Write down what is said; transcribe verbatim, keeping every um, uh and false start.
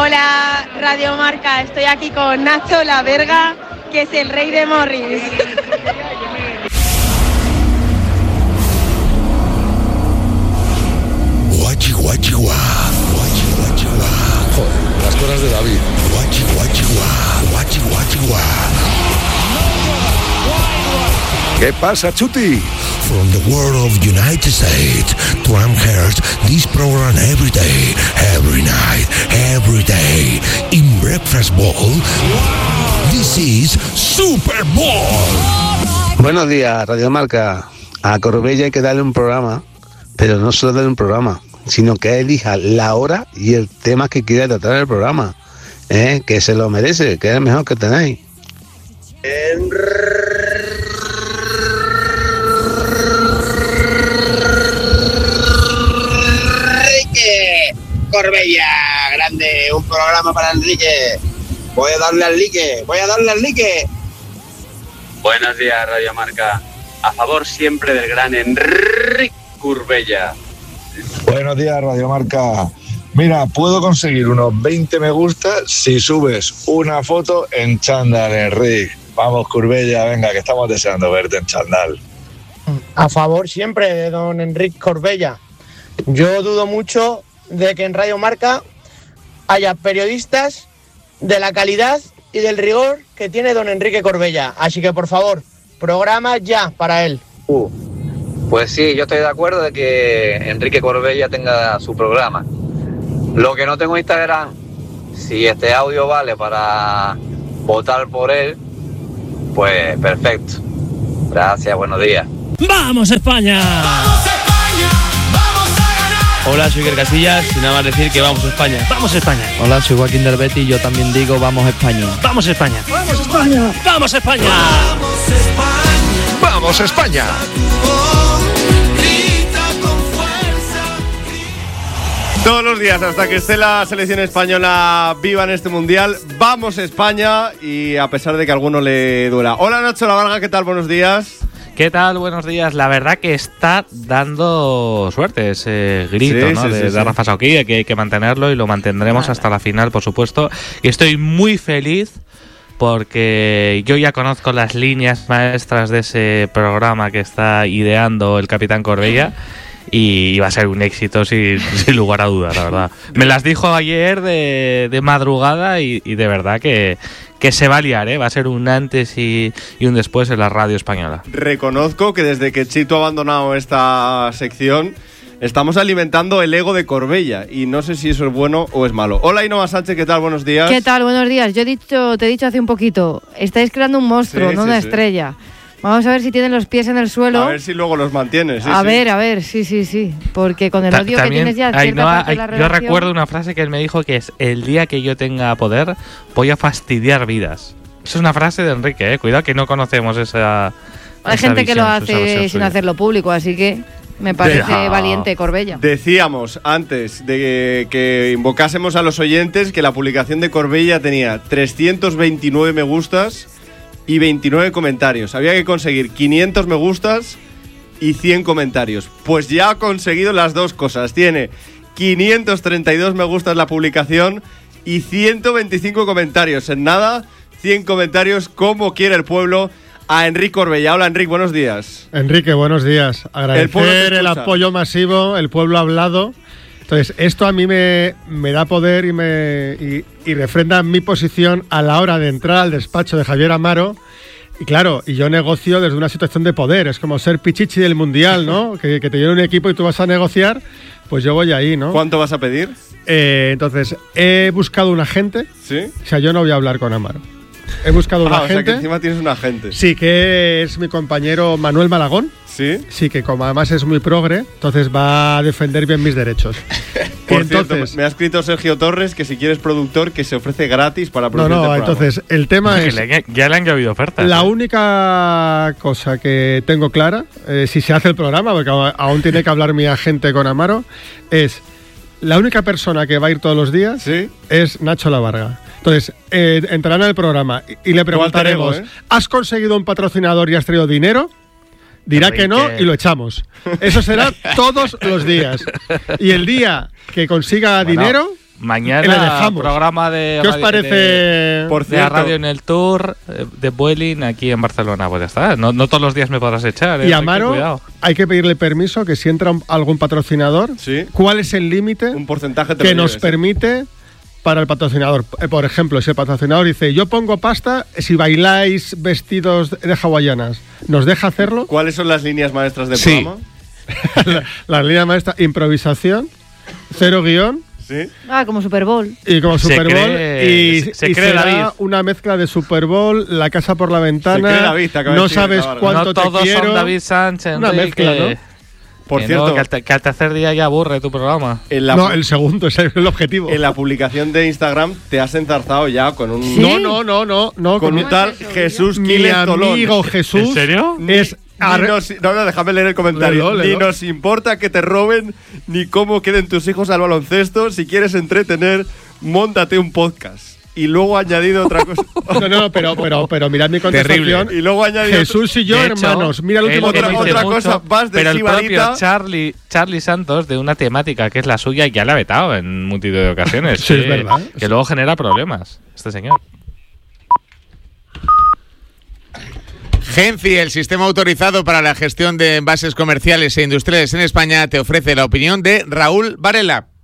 Hola, Radio Marca, estoy aquí con Nacho La Verga, que es el rey de Morris. Guachi, guachi, guá, guachi, guachi, guá. Joder, las cosas de David. Guachi, guachi, guá, guachi, guachi, guá. ¿Qué pasa, Chuti? From the world of United States to Amherst, this program every day, every night, every day, in Breakfast Bowl, this is Super Bowl. Buenos días, Radio Marca. A Corbella hay que darle un programa, pero no solo darle un programa, sino que elija la hora y el tema que quiera tratar en el programa, ¿eh? Que se lo merece, que es el mejor que tenéis. Enrique Corbella, grande, un programa para Enrique. Voy a darle al like, voy a darle al like. Buenos días, Radio Marca. A favor siempre del gran Enrique Corbella. Buenos días, Radio Marca. Mira, puedo conseguir unos veinte me gusta si subes una foto en chándal, Enrique. Vamos, Corbella, venga, que estamos deseando verte en chándal. A favor siempre de don Enrique Corbella. Yo dudo mucho de que en Radio Marca haya periodistas de la calidad y del rigor que tiene don Enrique Corbella. Así que, por favor, programa ya para él. Uh, pues sí, yo estoy de acuerdo de que Enrique Corbella tenga su programa. Lo que no tengo Instagram, si este audio vale para votar por él, pues perfecto. Gracias, buenos días. ¡Vamos España! ¡Vamos España! ¡Vamos a ganar! Hola, soy Iker Casillas y nada más decir que vamos a España. ¡Vamos España! Hola, soy Joaquín del Betis y yo también digo vamos España. ¡Vamos España! ¡Vamos España! ¡Vamos España! ¡Vamos España! ¡Vamos España! Todos los días hasta que esté la selección española viva en este mundial, vamos España, y a pesar de que a alguno le duela. Hola Nacho La Verga, ¿qué tal? Buenos días. ¿Qué tal? Buenos días. La verdad que está dando suerte ese grito, sí, ¿no? sí, de, sí, de sí. Rafa Sauquí, que hay que mantenerlo y lo mantendremos hasta la final, por supuesto. Y estoy muy feliz porque yo ya conozco las líneas maestras de ese programa que está ideando el capitán Corbella. Y va a ser un éxito sin, sin lugar a dudas, la verdad. Me las dijo ayer de, de madrugada y, y de verdad que, que se va a liar, ¿eh? Va a ser un antes y, y un después en la radio española. Reconozco que desde que Chito ha abandonado esta sección estamos alimentando el ego de Corbella y no sé si eso es bueno o es malo. Hola Ainhoa Sánchez, ¿qué tal? Buenos días. ¿Qué tal? Buenos días. Yo he dicho, te he dicho hace un poquito, estáis creando un monstruo, sí, no sí, una sí. estrella. Vamos a ver si tienen los pies en el suelo. A ver si luego los mantienes. Sí, a sí. ver, a ver, sí, sí, sí. Porque con el Ta- odio que también, tienes ya cierta Ainhoa, parte de la hay- relación... yo recuerdo una frase que él me dijo que es: el día que yo tenga poder voy a fastidiar vidas. Esa es una frase de Enrique, ¿eh? Cuidado que no conocemos esa Hay esa gente que lo visión, esa hace versión sin suya. hacerlo público, así que me parece Deja. valiente Corbella. Decíamos antes de que invocásemos a los oyentes que la publicación de Corbella tenía trescientos veintinueve me gustas y veintinueve comentarios. Había que conseguir quinientos me gustas y cien comentarios. Pues ya ha conseguido las dos cosas. Tiene quinientos treinta y dos me gustas la publicación y ciento veinticinco comentarios. En nada, cien comentarios como quiere el pueblo a Enrique Corbella. Hola Enrique, buenos días. Enrique, buenos días. El pueblo te Agradecer el, escucha. apoyo masivo, el pueblo ha hablado. Entonces, esto a mí me, me da poder y, me, y, y refrenda mi posición a la hora de entrar al despacho de Javier Amaro. Y claro, y yo negocio desde una situación de poder. Es como ser pichichi del Mundial, ¿no? que, que te viene un equipo y tú vas a negociar, pues yo voy ahí, ¿no? ¿Cuánto vas a pedir? Eh, entonces, he buscado un agente. ¿Sí? O sea, yo no voy a hablar con Amaro. He buscado un Ah, o sea agente. que encima tienes un agente. Sí, que es mi compañero Manuel Malagón. ¿Sí? Sí, que como además es muy progre, entonces va a defender bien mis derechos. Por entonces, cierto, me ha escrito Sergio Torres que si quieres productor que se ofrece gratis para no, producir no, este programa. entonces el tema Que es... le- ya le han llovido ofertas. La ¿eh? única cosa que tengo clara, eh, si se hace el programa, porque aún- aún tiene que hablar mi agente con Amaro, es la única persona que va a ir todos los días ¿Sí? es Nacho La Verga. Entonces, eh, entrarán en el programa y, y le preguntaremos, ego, ¿eh? ¿has conseguido un patrocinador y has traído dinero? Dirá Enrique. que no y lo echamos. Eso será todos los días. Y el día que consiga Bueno, dinero, mañana le dejamos. programa de ¿Qué os radio- parece? de, Por de la cierto. radio en el tour eh, de Vueling aquí en Barcelona. Pues ya está. No, no todos los días me podrás echar. ¿eh? Y a Hay que Amaro cuidado. hay que pedirle permiso que si entra un- algún patrocinador, Sí. ¿cuál es el límite Un porcentaje te que lo nos lleves. permite para el patrocinador? Eh, Por ejemplo, si el patrocinador dice, yo pongo pasta si bailáis vestidos de hawaianas, ¿nos deja hacerlo? ¿Cuáles son las líneas maestras del Sí. programa? la, la línea maestra, improvisación, cero guión Sí. Ah, como Super Bowl. y como Se Super Bowl cree- y, se- se y cree será David. una mezcla de Super Bowl, La casa por la ventana, Se cree David, te acaba de no decir, sabes Navarra. cuánto No te todos quiero. son David Sánchez. Una Enrique, mezcla, ¿no? Por que cierto, no, que, al te- que al tercer día ya aburre tu programa. en la, No, el segundo es el objetivo. en la publicación de Instagram te has enzarzado ya con un, ¿Sí? No, no, no, no, no. con mi- un tal Jesús mi Quiles Tolón. amigo Jesús ¿En serio? es Ni arre- nos- no, no, déjame leer el comentario. Léelo, Ni léelo. nos importa que te roben, ni cómo queden tus hijos al baloncesto. Si quieres entretener, móntate un podcast. Y luego ha añadido otra cosa. No, no, pero, pero, pero mirad mi contestación. Y luego ha añadido Jesús y yo, De hecho, hermanos. Mira el él último que otra- dice comentario. otra mucho, cosa, vas de pero el sibarita. propio Charlie, Charlie Santos, de una temática que es la suya, ya la ha vetado en multitud de ocasiones. Sí, es que- verdad. Que luego genera problemas, este señor. Genci, el sistema autorizado para la gestión de envases comerciales e industriales en España, te ofrece la opinión de Raúl Varela.